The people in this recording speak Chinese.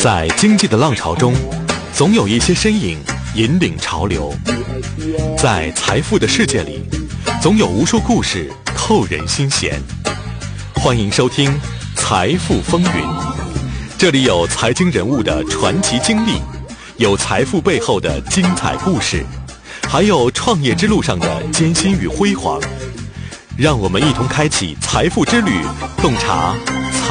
在经济的浪潮中，总有一些身影引领潮流；在财富的世界里，总有无数故事扣人心弦。欢迎收听《财富风云》，这里有财经人物的传奇经历，有财富背后的精彩故事，还有创业之路上的艰辛与辉煌。让我们一同开启财富之旅，洞察